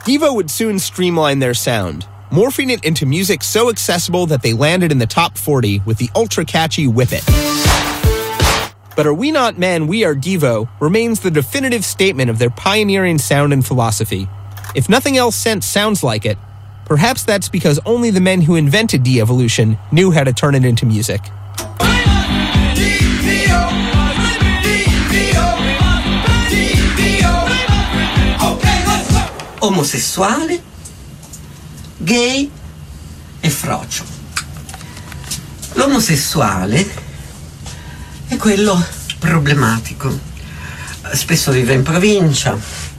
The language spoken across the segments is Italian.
Devo would soon streamline their sound, morphing it into music so accessible that they landed in the top 40 with the ultra-catchy Whip It. But Are We Not Men, We Are Devo remains the definitive statement of their pioneering sound and philosophy. If nothing else sounds like it, perhaps that's because only the men who invented de-evolution knew how to turn it into music. Omosessuale, gay e frocio. L'omosessuale è quello problematico, spesso vive in provincia,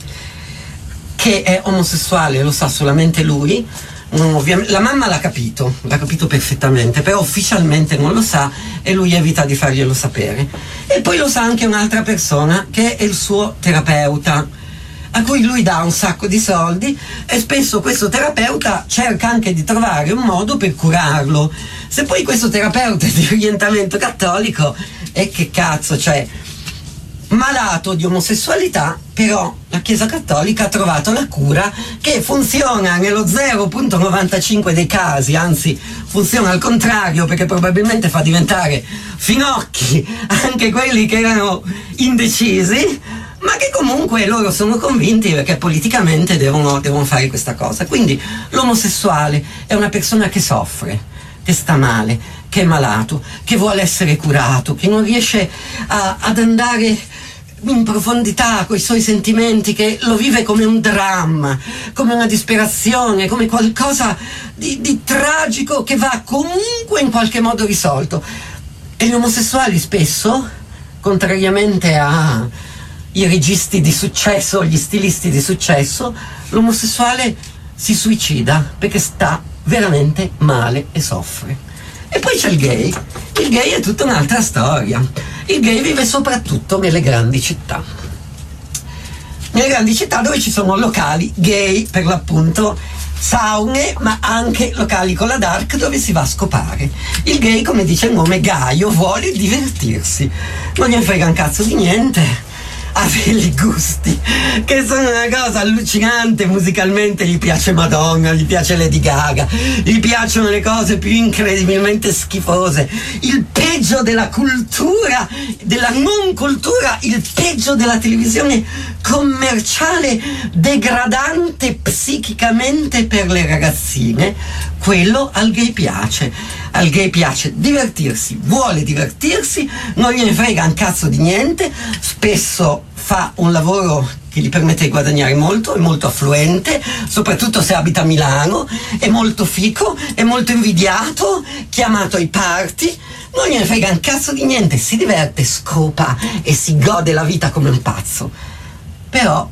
che è omosessuale, lo sa solamente lui. La mamma l'ha capito perfettamente, però ufficialmente non lo sa e lui evita di farglielo sapere. E poi lo sa anche un'altra persona, che è il suo terapeuta, a cui lui dà un sacco di soldi, e spesso questo terapeuta cerca anche di trovare un modo per curarlo. Se poi questo terapeuta è di orientamento cattolico, e che cazzo, cioè, malato di omosessualità, però la Chiesa Cattolica ha trovato la cura che funziona nello 0,95 dei casi, anzi funziona al contrario, perché probabilmente fa diventare finocchi anche quelli che erano indecisi, ma che comunque loro sono convinti perché politicamente devono fare questa cosa. Quindi l'omosessuale è una persona che soffre, che sta male, che è malato, che vuole essere curato, che non riesce ad andare in profondità con i suoi sentimenti, che lo vive come un dramma, come una disperazione, come qualcosa di tragico che va comunque in qualche modo risolto. E gli omosessuali spesso, contrariamente ai registi di successo, gli stilisti di successo, l'omosessuale si suicida perché sta veramente male e soffre. E poi c'è il gay. Il gay è tutta un'altra storia. Il gay vive soprattutto nelle grandi città. Nelle grandi città dove ci sono locali gay, per l'appunto, saune, ma anche locali con la dark dove si va a scopare. Il gay, come dice il nome, gaio, vuole divertirsi. Non gli frega un cazzo di niente. Ha dei gusti che sono una cosa allucinante musicalmente. Gli piace Madonna, gli piace Lady Gaga, gli piacciono le cose più incredibilmente schifose, il peggio della cultura, della non cultura, il peggio della televisione commerciale degradante psichicamente per le ragazzine. Quello al gay piace. Al gay piace divertirsi, vuole divertirsi, non gliene frega un cazzo di niente, spesso fa un lavoro che gli permette di guadagnare molto, è molto affluente, soprattutto se abita a Milano, è molto fico, è molto invidiato, chiamato ai party, non gliene frega un cazzo di niente, si diverte, scopa e si gode la vita come un pazzo. Però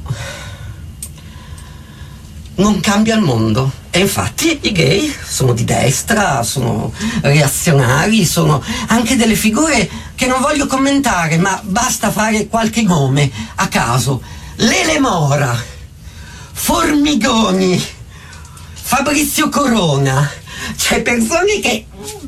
non cambia il mondo. E infatti i gay sono di destra, sono reazionari, sono anche delle figure che non voglio commentare, ma basta fare qualche nome a caso: Lele Mora, Formigoni, Fabrizio Corona, cioè persone che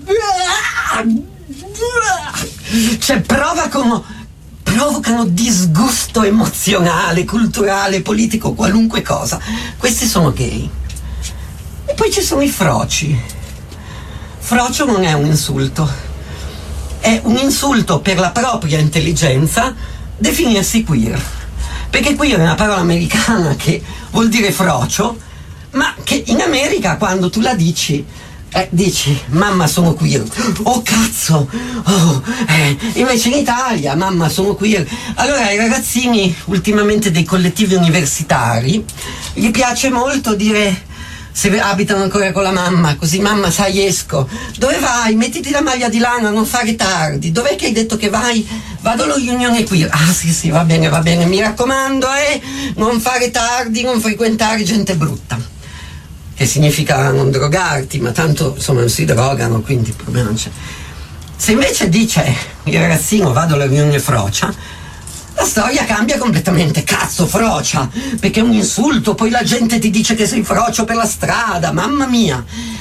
provocano disgusto emozionale, culturale, politico, qualunque cosa. Questi sono gay. E poi ci sono i froci. Frocio non è un insulto, è un insulto per la propria intelligenza definirsi queer, perché queer è una parola americana che vuol dire frocio, ma che in America quando tu la dici mamma sono queer, oh cazzo, invece in Italia mamma sono queer. Allora ai ragazzini ultimamente dei collettivi universitari gli piace molto dire, se abitano ancora con la mamma, così mamma sai esco, dove vai? Mettiti la maglia di lana, non fare tardi, dov'è che hai detto che vai? Vado allo riunione queer. Ah sì va bene, mi raccomando, non fare tardi, non frequentare gente brutta, che significa non drogarti, ma tanto insomma non si drogano, quindi il problema non c'è. Se invece dice il ragazzino vado alla riunione frocia, la storia cambia completamente. Cazzo, frocia, perché è un insulto, poi la gente ti dice che sei frocio per la strada, mamma mia.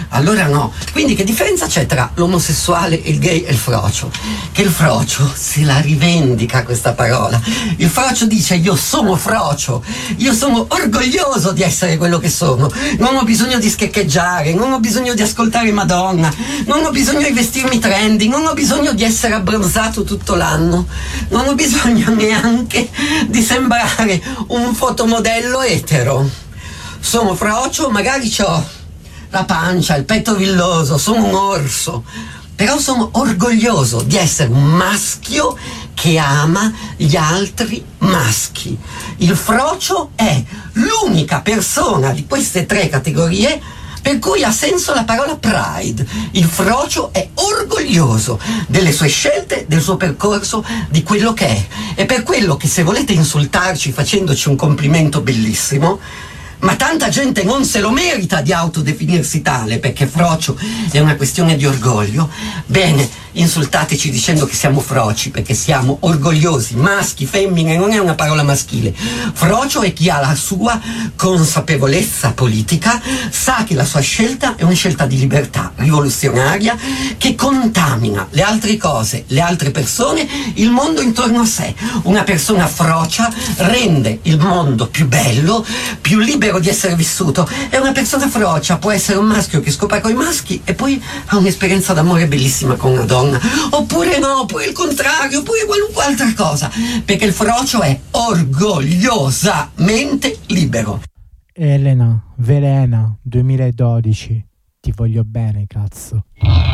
Allora no. Quindi che differenza c'è tra l'omosessuale, il gay e il frocio? Che il frocio se la rivendica questa parola. Il frocio dice: io sono frocio, io sono orgoglioso di essere quello che sono, non ho bisogno di scheccheggiare, non ho bisogno di ascoltare Madonna, non ho bisogno di vestirmi trendy, non ho bisogno di essere abbronzato tutto l'anno, non ho bisogno neanche di sembrare un fotomodello etero. Sono frocio, magari c'ho la pancia, il petto villoso, sono un orso, però sono orgoglioso di essere un maschio che ama gli altri maschi. Il frocio è l'unica persona di queste tre categorie per cui ha senso la parola pride. Il frocio è orgoglioso delle sue scelte, del suo percorso, di quello che è. È per quello che, se volete insultarci facendoci un complimento bellissimo, ma tanta gente non se lo merita di autodefinirsi tale, perché frocio è una questione di orgoglio, bene, insultateci dicendo che siamo froci, perché siamo orgogliosi, maschi, femmine, non è una parola maschile. Frocio è chi ha la sua consapevolezza politica, sa che la sua scelta è una scelta di libertà rivoluzionaria che contamina le altre cose, le altre persone, il mondo intorno a sé. Una persona frocia rende il mondo più bello, più libero di essere vissuto. È una persona frocia, può essere un maschio che scopa coi maschi e poi ha un'esperienza d'amore bellissima con una donna, oppure no, oppure il contrario, oppure qualunque altra cosa, perché il frocio è orgogliosamente libero. Elena Velena 2012, ti voglio bene, cazzo.